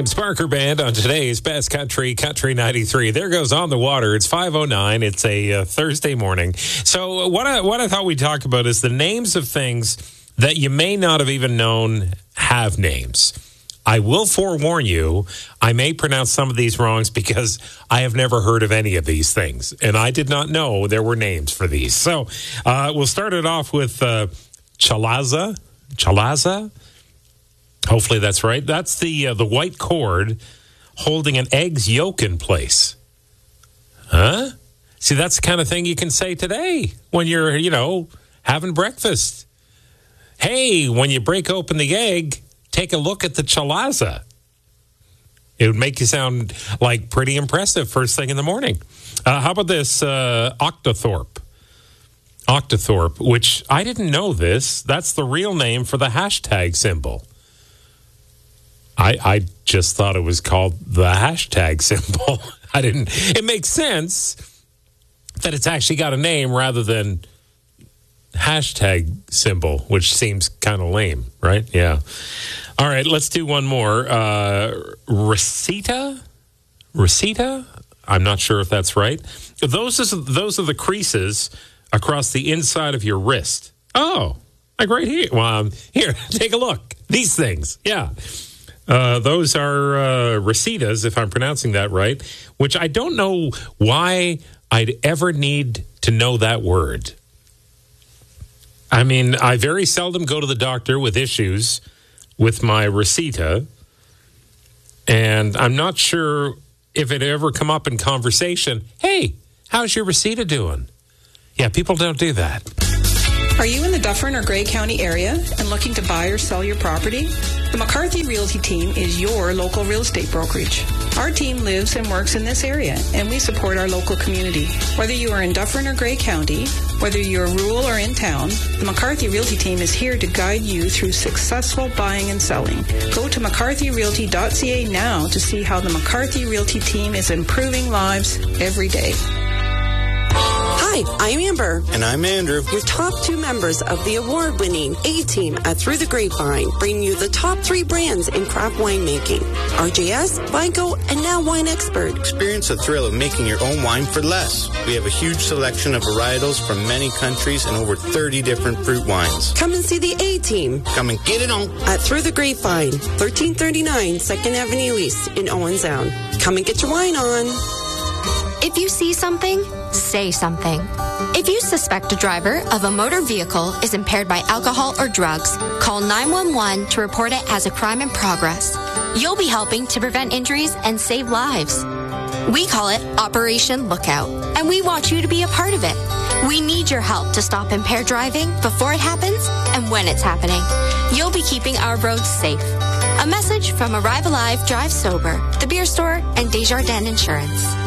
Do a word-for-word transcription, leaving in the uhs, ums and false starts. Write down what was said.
James Barker Band on today's Best Country, Country ninety-three. There goes On the Water. It's five oh nine. It's a uh, Thursday morning. So what I, what I thought we'd talk about is the names of things that you may not have even known have names. I will forewarn you, I may pronounce some of these wrongs because I have never heard of any of these things, and I did not know there were names for these. So uh, we'll start it off with uh, chalaza. Chalaza? Hopefully that's right. That's the uh, the white cord holding an egg's yolk in place. Huh? See, that's the kind of thing you can say today when you're, you know, having breakfast. Hey, when you break open the egg, take a look at the chalaza. It would make you sound like pretty impressive first thing in the morning. Uh, how about this? Uh, Octothorpe. Octothorpe, which I didn't know this. That's the real name for the hashtag symbol. I, I just thought it was called the hashtag symbol. I didn't. It makes sense that it's actually got a name rather than hashtag symbol, which seems kind of lame, right? Yeah. All right, let's do one more. Uh, Recita? Recita? I'm not sure if that's right. Those are, those are the creases across the inside of your wrist. Oh, like right here. Well, um, here, take a look. These things, yeah. Uh, those are uh, recetas, if I'm pronouncing that right, which I don't know why I'd ever need to know that word. I mean, I very seldom go to the doctor with issues with my recita, and I'm not sure if it ever come up in conversation. Hey, how's your recita doing? Yeah, people don't do that. Are you in the Dufferin or Grey County area and looking to buy or sell your property? The McCarthy Realty Team is your local real estate brokerage. Our team lives and works in this area, and we support our local community. Whether you are in Dufferin or Grey County, whether you're rural or in town, the McCarthy Realty Team is here to guide you through successful buying and selling. Go to mccarthy realty dot c a now to see how the McCarthy Realty Team is improving lives every day. Hi, I'm Amber. And I'm Andrew. Your top two members of the award-winning A-Team at Through the Grapevine, bringing you the top three brands in craft winemaking. R J S, Vigo, and now Wine Expert. Experience the thrill of making your own wine for less. We have a huge selection of varietals from many countries and over thirty different fruit wines. Come and see the A-Team. Come and get it on. At Through the Grapevine, thirteen thirty-nine second Avenue East in Owen Sound. Come and get your wine on. If you see something, say something. If you suspect a driver of a motor vehicle is impaired by alcohol or drugs, call nine one one to report it as a crime in progress. You'll be helping to prevent injuries and save lives. We call it Operation Lookout, and we want you to be a part of it. We need your help to stop impaired driving before it happens and when it's happening. You'll be keeping our roads safe. A message from Arrive Alive, Drive Sober, The Beer Store, and Desjardins Insurance.